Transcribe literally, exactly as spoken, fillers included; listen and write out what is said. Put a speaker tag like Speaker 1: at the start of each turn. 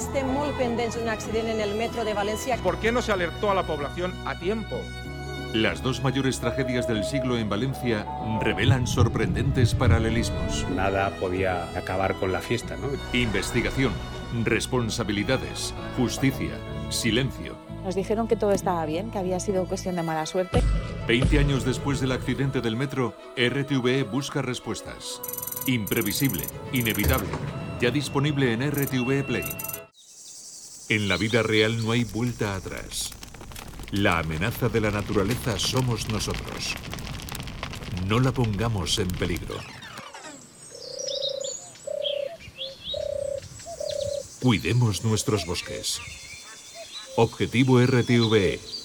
Speaker 1: estem molt pendents d'un accident en el metro de València.
Speaker 2: ¿Por qué no se alertó a la población a tiempo?
Speaker 3: Las dos mayores tragedias del siglo en Valencia revelan sorprendentes paralelismos.
Speaker 4: Nada podía acabar con la fiesta, ¿no?
Speaker 3: Investigación, responsabilidades, justicia, silencio.
Speaker 5: Nos dijeron que todo estaba bien, que había sido cuestión de mala suerte.
Speaker 3: Veinte años después del accidente del metro, R T V E busca respuestas. Imprevisible, inevitable, ya disponible en R T V E Play. En la vida real no hay vuelta atrás. La amenaza de la naturaleza somos nosotros. No la pongamos en peligro. Cuidemos nuestros bosques. Objetivo R T V E.